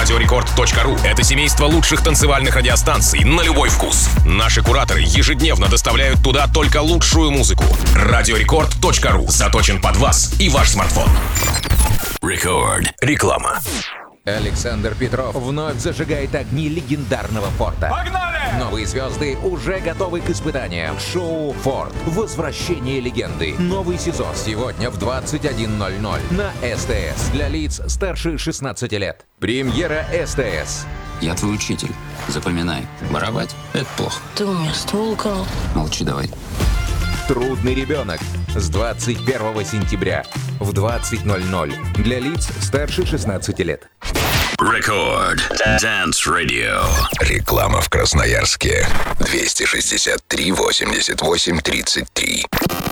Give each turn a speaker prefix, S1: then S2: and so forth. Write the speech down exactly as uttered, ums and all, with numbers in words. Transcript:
S1: Радиорекорд точка ру — это семейство лучших танцевальных радиостанций на любой вкус. Наши кураторы ежедневно доставляют туда только лучшую музыку. Радиорекорд точка ру заточен под вас и ваш смартфон. Рекорд. Реклама.
S2: Александр Петров вновь зажигает огни легендарного Форда.
S3: Погнали!
S2: Новые звезды уже готовы к испытаниям. Шоу «Форд. Возвращение легенды». Новый сезон сегодня в двадцать один ноль ноль на СТС. Для лиц старше шестнадцати лет. Премьера СТС.
S4: Я твой учитель. Запоминай. Воровать — это плохо.
S5: Ты у меня ствол украл.
S4: Молчи давай.
S2: Трудный ребенок. С двадцать первого сентября в двадцать ноль ноль. Для лиц старше шестнадцати лет.
S1: Рекорд. Dance Radio.
S6: Реклама в Красноярске. двести шестьдесят три восемьдесят восемь тридцать три.